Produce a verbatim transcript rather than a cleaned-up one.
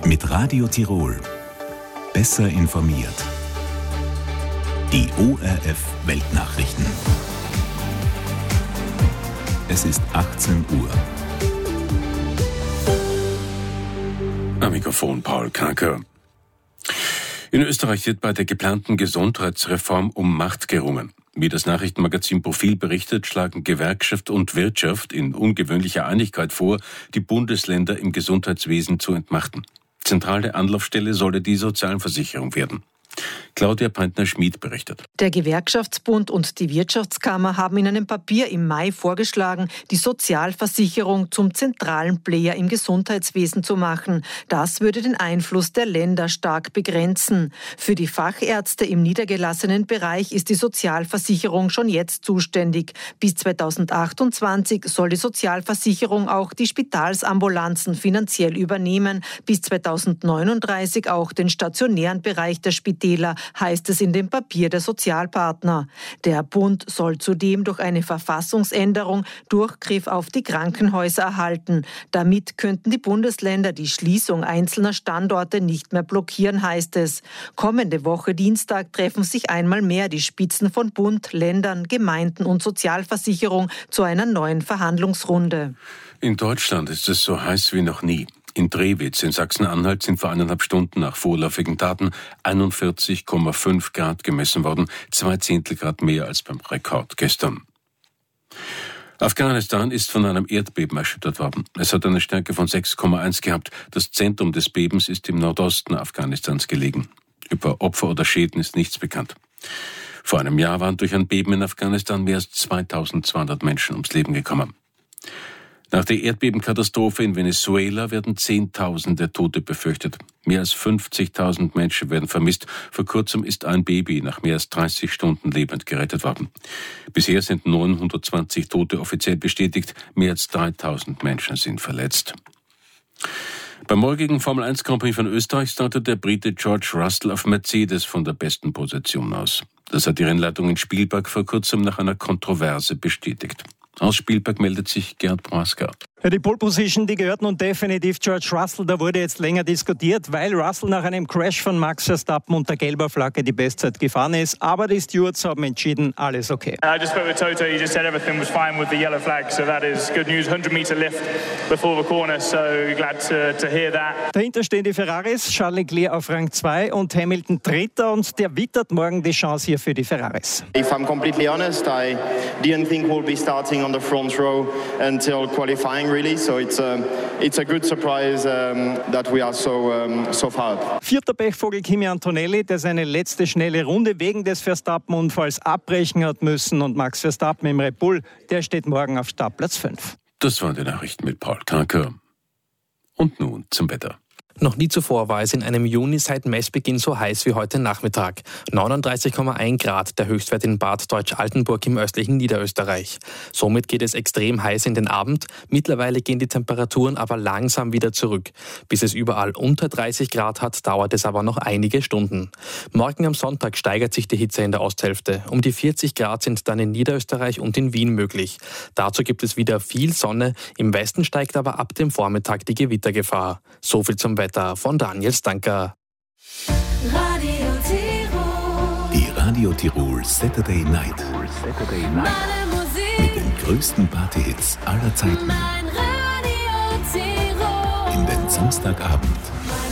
Mit Radio Tirol. Besser informiert. Die O R F Weltnachrichten. Es ist achtzehn Uhr. Am Mikrofon Paul Kanker. In Österreich wird bei der geplanten Gesundheitsreform um Macht gerungen. Wie das Nachrichtenmagazin Profil berichtet, schlagen Gewerkschaft und Wirtschaft in ungewöhnlicher Einigkeit vor, die Bundesländer im Gesundheitswesen zu entmachten. Zentrale Anlaufstelle solle die Sozialversicherung werden. Claudia Peintner-Schmid berichtet. Der Gewerkschaftsbund und die Wirtschaftskammer haben in einem Papier im Mai vorgeschlagen, die Sozialversicherung zum zentralen Player im Gesundheitswesen zu machen. Das würde den Einfluss der Länder stark begrenzen. Für die Fachärzte im niedergelassenen Bereich ist die Sozialversicherung schon jetzt zuständig. Bis zweitausendachtundzwanzig soll die Sozialversicherung auch die Spitalsambulanzen finanziell übernehmen. Bis zweitausendneununddreißig auch den stationären Bereich der Spitäler, heißt es in dem Papier der Sozialpartner. Der Bund soll zudem durch eine Verfassungsänderung Durchgriff auf die Krankenhäuser erhalten. Damit könnten die Bundesländer die Schließung einzelner Standorte nicht mehr blockieren, heißt es. Kommende Woche Dienstag treffen sich einmal mehr die Spitzen von Bund, Ländern, Gemeinden und Sozialversicherung zu einer neuen Verhandlungsrunde. In Deutschland ist es so heiß wie noch nie. In Drewitz in Sachsen-Anhalt sind vor eineinhalb Stunden nach vorläufigen Daten einundvierzig Komma fünf Grad gemessen worden, zwei Zehntel Grad mehr als beim Rekord gestern. Afghanistan ist von einem Erdbeben erschüttert worden. Es hat eine Stärke von sechs Komma eins gehabt. Das Zentrum des Bebens ist im Nordosten Afghanistans gelegen. Über Opfer oder Schäden ist nichts bekannt. Vor einem Jahr waren durch ein Beben in Afghanistan mehr als zweitausendzweihundert Menschen ums Leben gekommen. Nach der Erdbebenkatastrophe in Venezuela werden Zehntausende Tote befürchtet. Mehr als fünfzigtausend Menschen werden vermisst. Vor kurzem ist ein Baby nach mehr als dreißig Stunden lebend gerettet worden. Bisher sind neunhundertzwanzig Tote offiziell bestätigt. Mehr als dreitausend Menschen sind verletzt. Beim morgigen Formel eins Grand Prix von Österreich startet der Brite George Russell auf Mercedes von der besten Position aus. Das hat die Rennleitung in Spielberg vor kurzem nach einer Kontroverse bestätigt. Aus Spielberg meldet sich Gerd Prohaska. Ja, die Pole Position, die gehört nun definitiv George Russell. Da wurde jetzt länger diskutiert, weil Russell nach einem Crash von Max Verstappen unter gelber Flagge die Bestzeit gefahren ist. Aber die Stewards haben entschieden, alles okay. I just spoke with Toto. He just said everything was fine with the yellow flag, so that is good news. hundred meter lift before the corner, so glad to, to hear that. Dahinter stehen die Ferraris, Charles Leclerc auf Rang zwei und Hamilton Dritter, und der wittert morgen die Chance hier für die Ferraris. If I'm completely honest, I didn't think we'll be starting on the front row until qualifying. Really, so it's a it's a good surprise um, that we are so um, so far up. Vierter Pechvogel Kimi Antonelli, der seine letzte schnelle Runde wegen des Verstappen-Unfalls abbrechen hat müssen, und Max Verstappen im Red Bull, der steht morgen auf Startplatz fünf. Das waren die Nachrichten mit Paul Kanker. Und nun zum Wetter. Noch nie zuvor war es in einem Juni seit Messbeginn so heiß wie heute Nachmittag. neununddreißig Komma eins Grad, der Höchstwert in Bad Deutsch-Altenburg im östlichen Niederösterreich. Somit geht es extrem heiß in den Abend. Mittlerweile gehen die Temperaturen aber langsam wieder zurück. Bis es überall unter dreißig Grad hat, dauert es aber noch einige Stunden. Morgen am Sonntag steigert sich die Hitze in der Osthälfte. Um die vierzig Grad sind dann in Niederösterreich und in Wien möglich. Dazu gibt es wieder viel Sonne. Im Westen steigt aber ab dem Vormittag die Gewittergefahr. So viel zum Wetter von Daniel Stanker. Radio Tirol. Die Radio Tirol Saturday Night. Saturday Night. Mit den größten Partyhits aller Zeiten. Mein Radio Tirol. In den Samstagabend